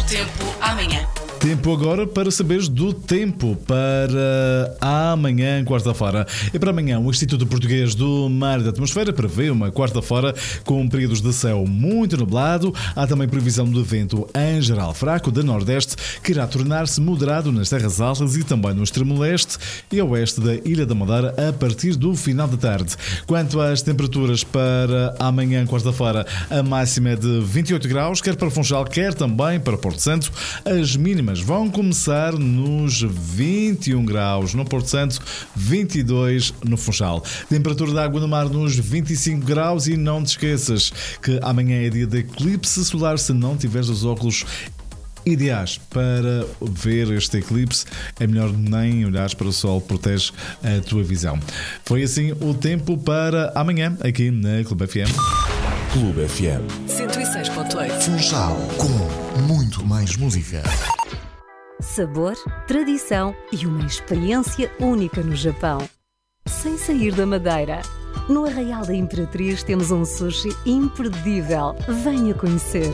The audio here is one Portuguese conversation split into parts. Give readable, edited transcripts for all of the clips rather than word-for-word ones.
tempo amanhã. Tempo agora para saberes do tempo para amanhã, quarta-feira. E para amanhã, o Instituto Português do Mar e da Atmosfera prevê uma quarta-feira com períodos de céu muito nublado. Há também previsão de vento em geral fraco de nordeste, que irá tornar-se moderado nas terras altas e também no extremo leste e oeste da Ilha da Madeira a partir do final da tarde. Quanto às temperaturas para amanhã, quarta-feira, a máxima é de 28 graus, quer para Funchal, quer também para Porto Santo. As mínimas vão começar nos 21 graus no Porto Santo, 22 no Funchal. Temperatura da água no mar nos 25 graus e não te esqueças que amanhã é dia de eclipse solar. Se não tiveres os óculos ideais para ver este eclipse, é melhor nem olhares para o sol, protege a tua visão. Foi assim o tempo para amanhã aqui na Clube FM. Clube FM 106.8. Funchal, com muito mais música. Sabor, tradição e uma experiência única no Japão. Sem sair da Madeira. No Arraial da Imperatriz temos um sushi imperdível. Venha conhecer.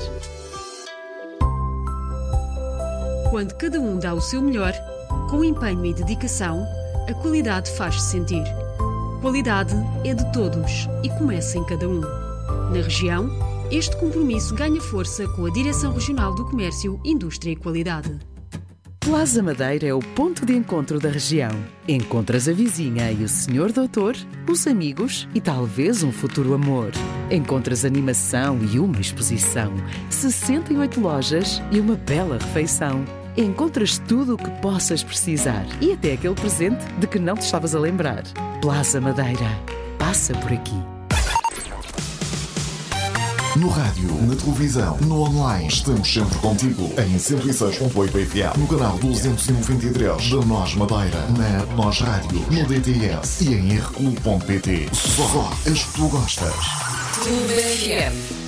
Quando cada um dá o seu melhor, com empenho e dedicação, a qualidade faz-se sentir. Qualidade é de todos e começa em cada um. Na região, este compromisso ganha força com a Direção Regional do Comércio, Indústria e Qualidade. Plaza Madeira é o ponto de encontro da região. Encontras a vizinha e o senhor doutor, os amigos e talvez um futuro amor. Encontras animação e uma exposição, 68 lojas e uma bela refeição. Encontras tudo o que possas precisar e até aquele presente de que não te estavas a lembrar. Plaza Madeira. Passa por aqui. No rádio, na televisão, no online, estamos sempre contigo. Em 106.8 FM, no canal 293 da Nós Madeira, na Nós Rádio, no DTS e em rcu.pt. Só as que tu gostas. Clube FM.